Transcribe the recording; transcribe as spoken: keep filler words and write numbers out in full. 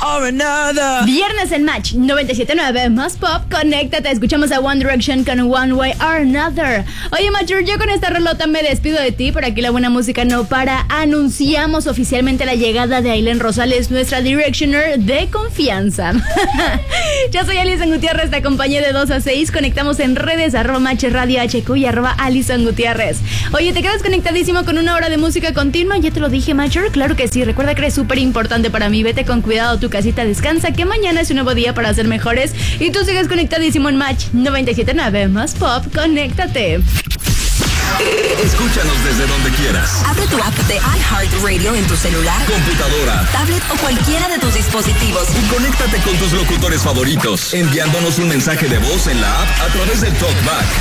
or another. Viernes en Match noventa y siete punto nueve más pop. Conéctate, escuchamos a One Direction con One Way or Another. Oye, Mature, yo con esta rolota me despido de ti. Por aquí la buena música no para. Anunciamos oficialmente la llegada de Ailén Rosales, nuestra Directioner de confianza. Yo soy Alison Gutiérrez, te acompañé de dos a seis. Conectamos en redes, arroba Match Radio H Q y arroba Alison Gutiérrez. Oye, ¿te quedas conectadísimo con una hora de música continua? Ya te lo dije, Mature. Claro que sí. Recuerda que eres súper importante para mí. Vete con cuidado, tu casita descansa, que mañana es un nuevo día para ser mejores. Y tú sigues conectadísimo en Match noventa y siete punto nueve más pop. Conéctate. Escúchanos desde donde quieras. Abre tu app de iHeartRadio en tu celular, computadora, tablet o cualquiera de tus dispositivos. Y conéctate con tus locutores favoritos, enviándonos un mensaje de voz en la app a través del TalkBack.